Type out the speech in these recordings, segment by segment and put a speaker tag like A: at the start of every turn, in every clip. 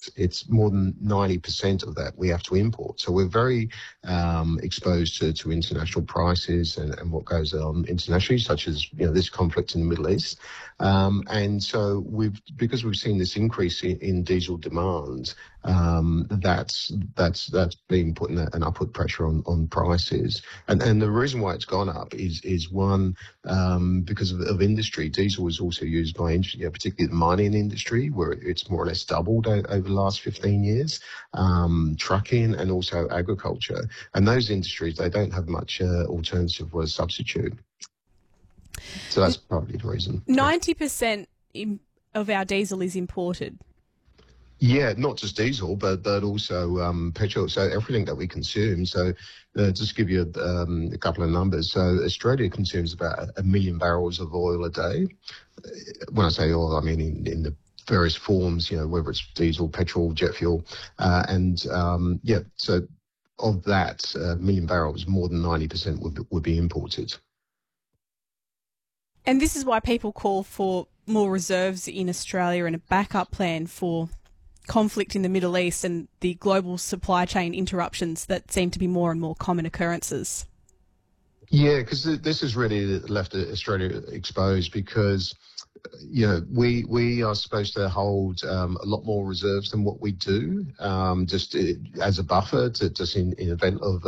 A: it's more than 90% of that we have to import. So we're very exposed to international prices and what goes on internationally, such as this conflict in the Middle East. And so because we've seen this increase in diesel demand, that's been putting an upward pressure on prices. And the reason why it's gone up is one, because of industry. Diesel is also used by industry, particularly the mining industry, where it's more or less doubled over the last 15 years, trucking and also agriculture. And those industries, they don't have much alternative or substitute. So that's probably the reason.
B: 90% of our diesel is imported.
A: Yeah, not just diesel, but also petrol. So everything that we consume. So just give you a couple of numbers. So Australia consumes about 1 million barrels of oil a day. When I say oil, I mean in the various forms, whether it's diesel, petrol, jet fuel. So of that 1 million barrels, more than 90% would be imported.
B: And this is why people call for more reserves in Australia and a backup plan for conflict in the Middle East and the global supply chain interruptions that seem to be more and more common occurrences.
A: Yeah, because this has really left Australia exposed because, we are supposed to hold a lot more reserves than what we do, just as a buffer to just in event of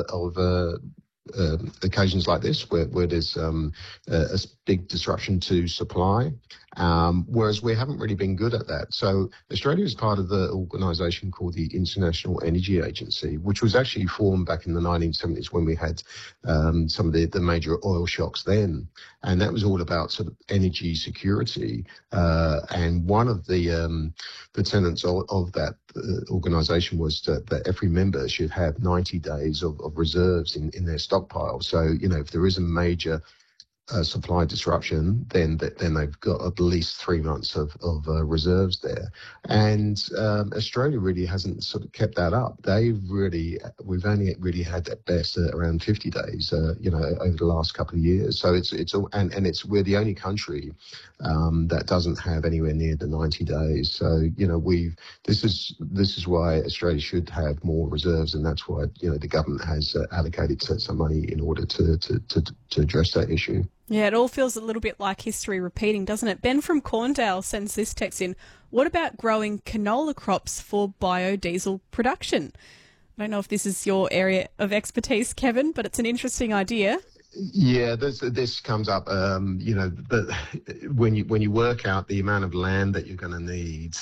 A: occasions like this where there's a big disruption to supply, whereas we haven't really been good at that. So Australia is part of the organisation called the International Energy Agency, which was actually formed back in the 1970s when we had some of the major oil shocks then. And that was all about sort of energy security. And one of the tenets of that organisation was that every member should have 90 days of reserves in their stockpile. So, if there is a major supply disruption, then they've got at least 3 months of reserves there. And Australia really hasn't sort of kept that up. We've only really had at best around 50 days, over the last couple of years. So we're the only country that doesn't have anywhere near the 90 days. So, this is why Australia should have more reserves, and that's why, the government has allocated some money in order to address that issue.
B: Yeah, it all feels a little bit like history repeating, doesn't it? Ben from Corndale sends this text in. What about growing canola crops for biodiesel production? I don't know if this is your area of expertise, Kevin, but it's an interesting idea.
A: Yeah, this comes up, but when you work out the amount of land that you're going to need,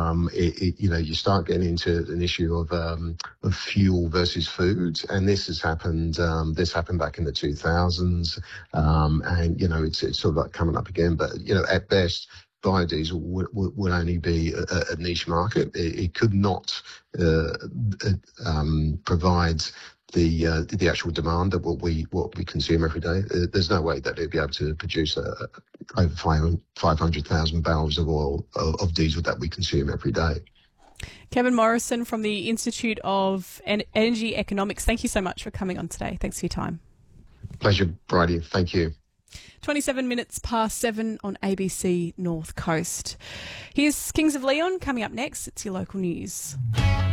A: you start getting into an issue of fuel versus food, and this happened back in the 2000s, and it's sort of like coming up again, but at best, biodiesel would only be a niche market. It could not provide the actual demand of what we consume every day. There's no way that it'd be able to produce over 500,000 barrels of oil of diesel that we consume every day.
B: Kevin Morrison from the Institute of Energy Economics, thank you so much for coming on today. Thanks for your time.
A: Pleasure, Bridie. Thank you.
B: 27 minutes past 7 on ABC North Coast. Here's Kings of Leon coming up next. It's your local news.